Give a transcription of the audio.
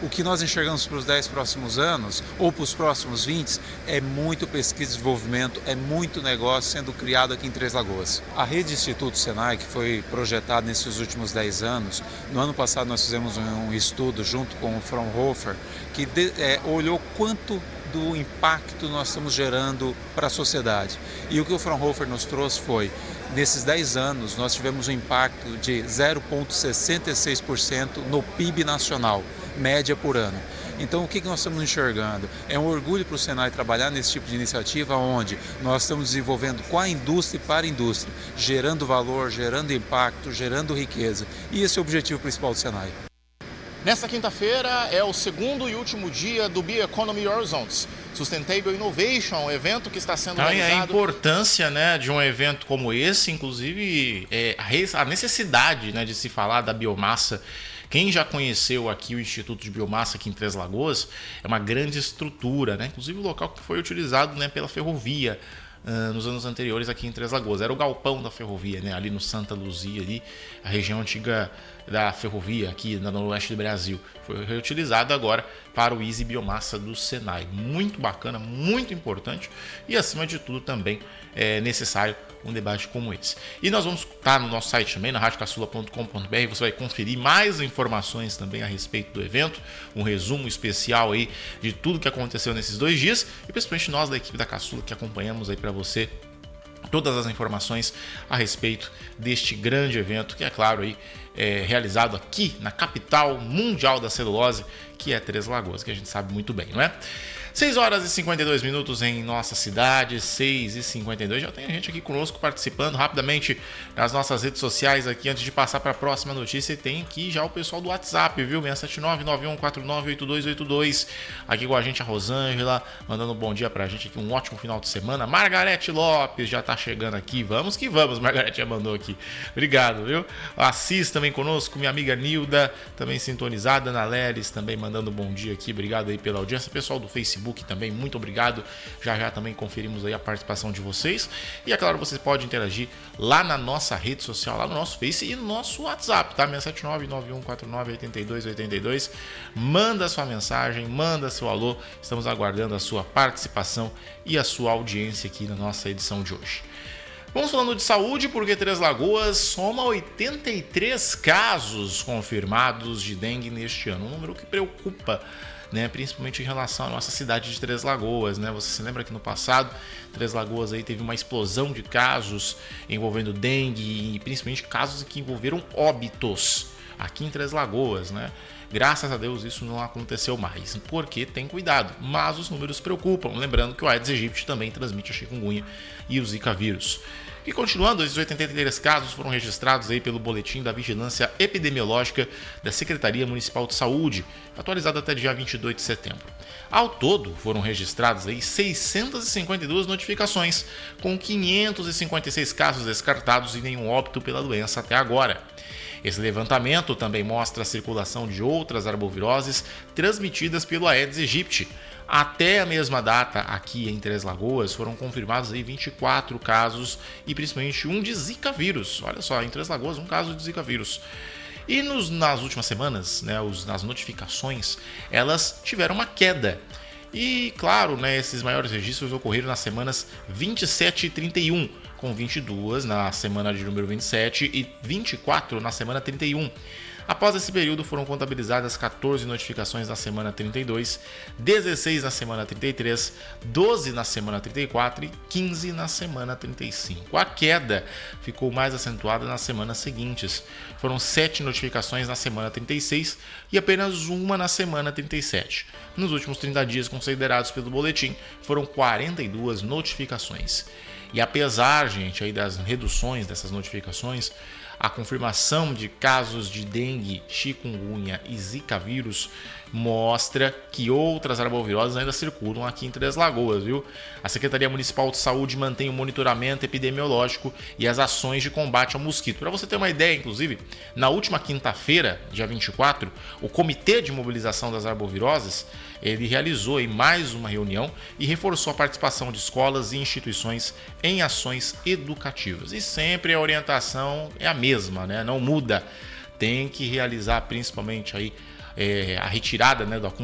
O que nós enxergamos para os 10 próximos anos, ou para os próximos 20, é muito pesquisa e desenvolvimento, é muito negócio sendo criado aqui em Três Lagoas. A rede Instituto Senai, que foi projetada nesses últimos 10 anos, no ano passado nós fizemos um estudo junto com o Fraunhofer, que olhou quanto do impacto nós estamos gerando para a sociedade. E o que o Fraunhofer nos trouxe foi, nesses 10 anos, nós tivemos um impacto de 0,66% no PIB nacional, média por ano. Então, o que nós estamos enxergando? É um orgulho para o Senai trabalhar nesse tipo de iniciativa, onde nós estamos desenvolvendo com a indústria e para a indústria, gerando valor, gerando impacto, gerando riqueza. E esse é o objetivo principal do Senai. Nesta quinta-feira é o segundo e último dia do Bioeconomy Horizons Sustainable Innovation, evento que está sendo realizado. A importância, né, de um evento como esse, inclusive a necessidade, né, de se falar da biomassa. Quem já conheceu aqui o Instituto de Biomassa aqui em Três Lagoas, é uma grande estrutura, né? Inclusive o local que foi utilizado, né, pela ferrovia nos anos anteriores aqui em Três Lagoas. Era o galpão da ferrovia, né, ali no Santa Luzia, ali, a região antiga da ferrovia aqui no noroeste do Brasil. Foi reutilizado agora para o Easy Biomassa do Senai. Muito bacana, muito importante e, acima de tudo, também é necessário um debate como esse. E nós vamos estar no nosso site também, na radiocaçula.com.br. Você vai conferir mais informações também a respeito do evento, um resumo especial aí de tudo que aconteceu nesses 2 dias e principalmente nós da equipe da Caçula que acompanhamos aí para você todas as informações a respeito deste grande evento que, é claro, aí, realizado aqui na capital mundial da celulose, que é Três Lagoas, que a gente sabe muito bem, não é? 6 horas e 52 minutos em nossa cidade, 6 e 52. Já tem gente aqui conosco participando rapidamente nas nossas redes sociais aqui. Antes de passar para a próxima notícia, tem aqui já o pessoal do WhatsApp, viu? 679-9149-8282. Aqui com a gente a Rosângela, mandando um bom dia para a gente aqui, um ótimo final de semana. Margarete Lopes já está chegando aqui. Vamos que vamos, Margarete já mandou aqui. Obrigado, viu? Assis também conosco, minha amiga Nilda, também sintonizada. Ana Leles também mandando um bom dia aqui. Obrigado aí pela audiência. Pessoal do Facebook também, muito obrigado. Já também conferimos aí a participação de vocês. E é claro, vocês podem interagir lá na nossa rede social, lá no nosso Face e no nosso WhatsApp, tá? 679-9149-8282. Manda sua mensagem, manda seu alô. Estamos aguardando a sua participação e a sua audiência aqui na nossa edição de hoje. Vamos falando de saúde, porque Três Lagoas soma 83 casos confirmados de dengue neste ano. Um número que preocupa, né, principalmente em relação à nossa cidade de Três Lagoas, né? Você se lembra que no passado Três Lagoas aí teve uma explosão de casos envolvendo dengue e principalmente casos que envolveram óbitos aqui em Três Lagoas, né? Graças a Deus isso não aconteceu mais, porque tem cuidado, mas os números preocupam. Lembrando que o Aedes aegypti também transmite a chikungunya e o Zika vírus. E continuando, esses 83 casos foram registrados aí pelo Boletim da Vigilância Epidemiológica da Secretaria Municipal de Saúde, atualizado até dia 22 de setembro. Ao todo, foram registradas aí 652 notificações, com 556 casos descartados e nenhum óbito pela doença até agora. Esse levantamento também mostra a circulação de outras arboviroses transmitidas pelo Aedes aegypti. Até a mesma data, aqui em Três Lagoas, foram confirmados aí 24 casos e principalmente um de Zika vírus. Olha só, em Três Lagoas, um caso de Zika vírus. E nas últimas semanas, né, as notificações, elas tiveram uma queda. E, claro, né, esses maiores registros ocorreram nas semanas 27 e 31, com 22 na semana de número 27 e 24 na semana 31. Após esse período, foram contabilizadas 14 notificações na semana 32, 16 na semana 33, 12 na semana 34 e 15 na semana 35. A queda ficou mais acentuada nas semanas seguintes. Foram 7 notificações na semana 36 e apenas uma na semana 37. Nos últimos 30 dias considerados pelo boletim, foram 42 notificações. E apesar, gente, aí das reduções dessas notificações, a confirmação de casos de dengue, chikungunya e zika vírus mostra que outras arboviroses ainda circulam aqui em Três Lagoas, viu? A Secretaria Municipal de Saúde mantém o monitoramento epidemiológico e as ações de combate ao mosquito. Para você ter uma ideia, inclusive, na última quinta-feira, dia 24, o Comitê de Mobilização das Arboviroses, ele realizou aí mais uma reunião e reforçou a participação de escolas e instituições em ações educativas. E sempre a orientação é a mesma, né? Não muda. Tem que realizar principalmente aí a retirada, né, do